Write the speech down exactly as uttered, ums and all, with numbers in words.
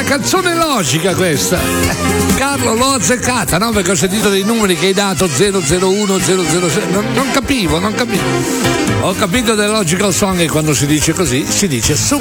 canzone logica questa. Carlo, l'ho azzeccata, no? Perché ho sentito dei numeri che hai dato zero zero uno zero zero sei. Non, non capivo, non capivo. Ho capito del logical song e quando si dice così si dice su.